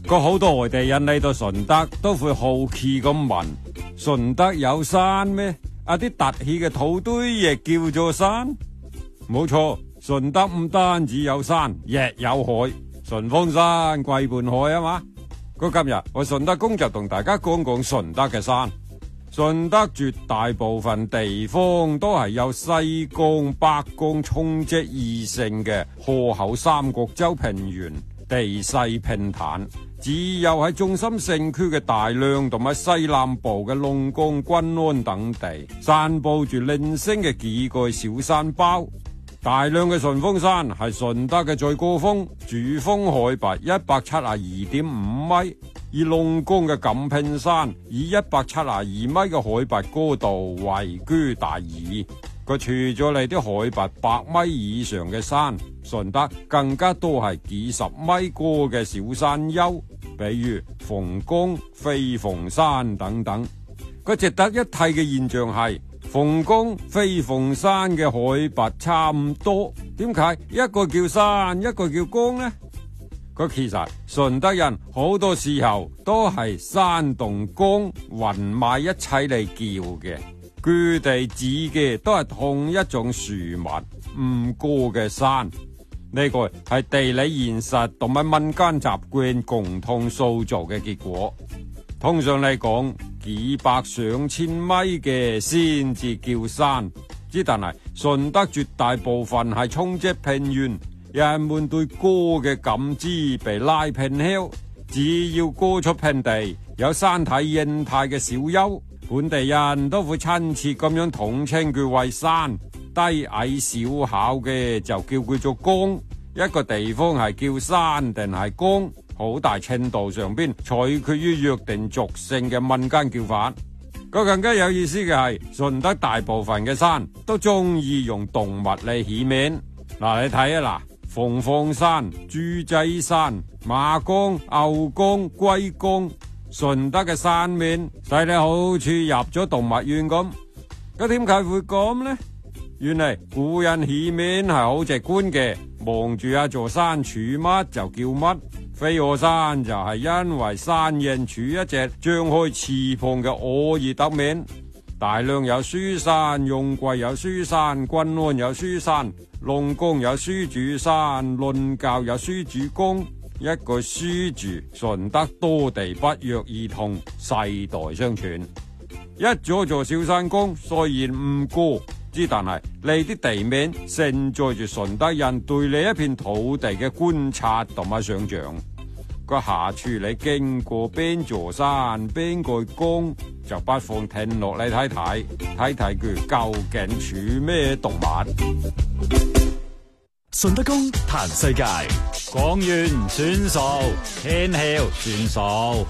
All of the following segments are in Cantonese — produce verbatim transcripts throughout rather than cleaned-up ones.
個好多外地人嚟到順德都會好奇咁問：順德有山咩？啊啲凸起嘅土堆亦叫做山？冇錯，順德唔單止有山，亦有海。順峰山歸半海啊嘛。咁今日我順德公就同大家講講順德嘅山。順德絕大部分地方都係有西江、北江沖積而成嘅河口三角洲平原，地勢平坦。只有喺中心城區嘅大良同埋西南部嘅龍崗、均安等地，散布住零星嘅幾個小山包。大良嘅順峰山係順德嘅最高峰，主峰海拔一百七十二點五米。而龍崗嘅錦屏山以一百七十二米嘅海拔高度位居第二。佢除咗嚟啲海拔百米以上嘅山，順德更加多係幾十米高嘅小山丘，比如鳳崗、飛鳳山等等。佢值得一提嘅現象係，鳳崗、飛鳳山嘅海拔差唔多，點解一個叫山，一個叫江呢？佢其實順德人好多時候都係山同江混埋一齊嚟叫嘅，佢哋指嘅都係同一種樹木唔過嘅山。呢個係地理現實同埋民間習慣共同塑造嘅結果。通常嚟講，幾百上千米嘅先至叫山，之但係順德絕大部分係沖積平原。人們對歌嘅感知被拉平丘，只要歌出平地，有山體形態嘅小丘，本地人都會親切咁樣統稱佢為山。低矮小巧嘅就叫佢做江。一個地方係叫山定係江，好大程度上邊取決於約定俗成嘅民間叫法。個更加有意思嘅係，順德大部分嘅山都中意用動物嚟起名。嗱，你睇啊嗱。鳳凰山、豬仔山、馬江、牛江、龜江，順德嘅山名使你好似入咗動物園咁。咁點解會咁呢？原嚟古人起名係好直觀嘅，望住一座山處乜就叫乜。飛鵝山就係因為山形處一隻張開翅膀嘅鵝而得名。大良有書山，容桂有書山，均安有書山，龍崗有書主山，倫教有書主江。一個書字，順德多地不約而同，世代相傳。一座座小山崗雖然唔過，之但係呢啲地名承載住順德人對呢一片土地嘅觀察同埋想象。個下處你經過邊座山邊個江，就不妨停落嚟睇睇，睇睇佢究竟處咩動物。 順德公彈世界， 講完算數，天橋算數。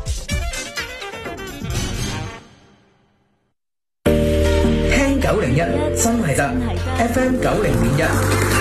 聽九零一新係得 F M 九零點一。